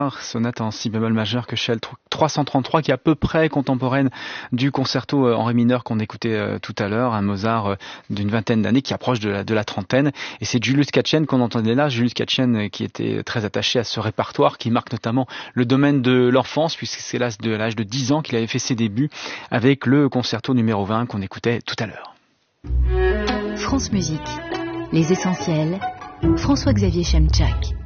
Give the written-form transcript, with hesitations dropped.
Sonate en si bémol majeur que Shell 333 qui est à peu près contemporaine du concerto en ré mineur qu'on écoutait tout à l'heure, un Mozart d'une vingtaine d'années qui approche de la trentaine. Et c'est Julius Katchen qu'on entendait là, Julius Katchen qui était très attaché à ce répertoire qui marque notamment le domaine de l'enfance puisque c'est là de l'âge de 10 ans qu'il avait fait ses débuts avec le concerto numéro 20 qu'on écoutait tout à l'heure. France Musique, les essentiels, François-Xavier Chemczak.